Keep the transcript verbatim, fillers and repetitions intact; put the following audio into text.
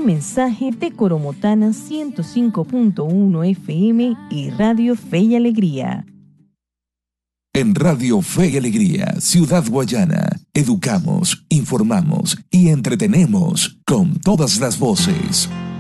mensaje de Coromotana ciento cinco punto uno F M y Radio Fe y Alegría. En Radio Fe y Alegría, Ciudad Guayana, educamos, informamos y entretenemos con todas las voces.